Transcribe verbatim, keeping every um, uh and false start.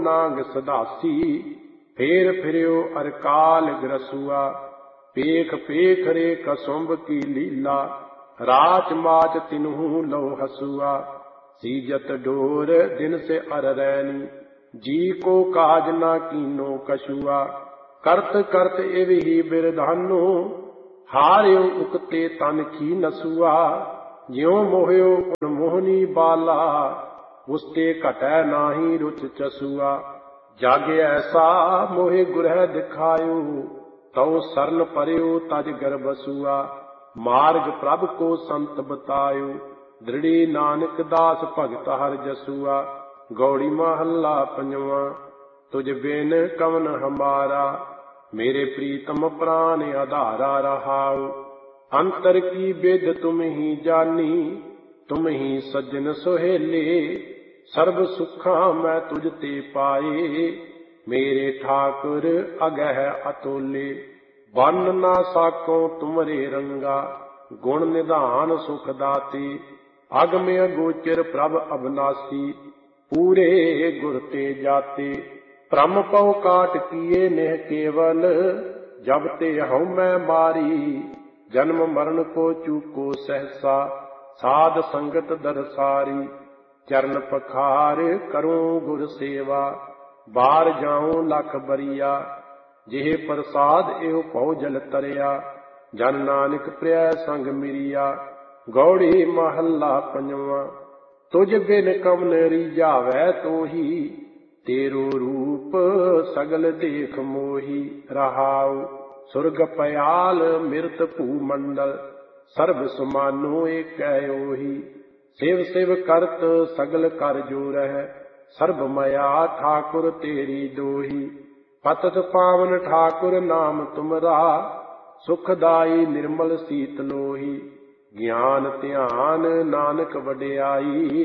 ਨਾਂਗ ਸਦਾਸੀ। ਫੇਰ ਫਿਰਿਓ ਅਰਕਾਲ ਗ੍ਰਸੂਆ, ਪੇਖ ਪੇਖ ਰੇ ਕਸੁੰਭ ਕੀ ਲੀਲਾ। ਰਾਚ ਮਾਚ ਤਿਨਹੂ ਲਉ ਹਸੂਆ, ਸੀਜਤ ਡੋਰ ਦਿਨ ਸੇ ਅਰ ਰੈਣੀ। ਜੀ ਕੋ ਕਾਜ ਨਾ ਕੀਨੋ ਕਛੂਆ, ਕਰਤ ਕਰਤ ਇਵ ਹੀ ਬਿਰਧਾਨੋ। ਹਾਰਿਓ ਉਕਤੇ ਤਨ ਖੀ ਨਸੂਆ, ਜਿਉ ਮੋਹਿਓ ਅਨਮੋਹਨੀ ਬਾਲਾ। ਉਸਤੇ ਘਟੈ ਨਾਹੀ ਰੁਚ ਚਸੂਆ, ਜਗ ਐਸਾ ਮੋਹਿ ਗੁਰਹਿ ਦਿਖਾਇਓ। ਤਉ ਸਰਨ ਪਰਿਓ ਤਜ ਗਰਬਸੂਆ, ਮਾਰਗ ਪ੍ਰਭ ਕੋ ਸੰਤ ਬਤਾਇਓ। ਦ੍ਰਿੜੀ ਨਾਨਕ ਦਾਸ ਭਗਤ ਹਰਿ ਜਸੂਆ। ਗੌੜੀ ਮਹੱਲਾ ਪੰਜਵਾਂ। ਤੁਝ ਬਿਨ ਕਵਨ ਹਮਾਰਾ, ਮੇਰੇ ਪ੍ਰੀਤਮ ਪ੍ਰਾਨ ਆਧਾਰਾ। ਰਹਾਉ ਅੰਤਰ ਕੀ ਬਿਦ ਤੁਮ ਹੀ ਜਾਨੀ, ਤੁਮ ਹੀ ਸੱਜਣ ਸੁਹੇਲੇ। ਸਰਬ ਸੁਖਾਂ ਮੈਂ ਤੁਝ ਤੇ ਪਾਏ, ਮੇਰੇ ਠਾਕੁਰ ਅਗਹਿ ਅਤੁਲੇ। ਬੰਨ ਨਾ ਸਾਕੋ ਤੁਮਰੇ ਰੰਗਾ, ਗੁਣ ਨਿਧਾਨ ਸੁਖ ਦਾਤੇ। ਅਗਮ ਅਗੋਚਰ ਪ੍ਰਭ ਅਬਨਾਸੀ, ਪੂਰੇ ਗੁਰ ਤੇ ਜਾਤੇ। ਭ੍ਰਮ ਪਉ ਕਾਟ ਕੀਏ ਨਿਹ ਕੇਵਲ, ਜਬ ਤੇ ਹਉਮੈ ਮਾਰੀ। ਜਨਮ ਮਰਨ ਕੋ ਚੂਕੋ ਸਹਸਾ, ਸਾਧ ਸੰਗਤ ਦਰਸਾਰੀ। ਚਰਨ ਪਖਾਰ ਕਰੂੰ ਗੁਰ ਸੇਵਾ, ਬਾਰ ਜਾਉ ਲਖ ਬਰੀਆ। ਜਿਹ ਪ੍ਰਸਾਦ ਇਹੋ ਭਉ ਜਲ ਤਰਿਆ, ਜਨ ਨਾਨਕ ਪ੍ਰਿਆ ਸੰਗ ਮਿਰਿਆ। ਗੌੜੀ ਮਹੱਲਾ ਪੰਜਵਾਂ। ਤੁਝ ਬਿਨ ਕਵਨ ਰੀਝਾਵੈ ਤੋਹੀ, ਤੇਰੋ ਰੂਪ ਸਗਲ ਦੇਖ ਮੋਹੀ। ਰਹਾਉ ਸੁਰਗ ਪਇਆਲ ਮਿਰਤ ਭੂ ਮੰਡਲ, ਸਰਬ ਸਮਾਨੋ ਏਕੈ ਓਹੀ। ਸਿਵ ਸਿਵ ਕਰਤ ਸਗਲ ਕਰ ਜੋਰਹਿ, ਸਰਬ ਮਇਆ ਠਾਕੁਰ ਤੇਰੀ ਦੋਹੀ। ਪਤਿਤ ਪਾਵਨ ਠਾਕੁਰ ਨਾਮ ਤੁਮਰਾ, ਸੁਖਦਾਈ ਨਿਰਮਲ ਸੀਤ ਲੋਹੀ। ਗਿਆਨ ਧਿਆਨ ਨਾਨਕ ਵਡਿਆਈ,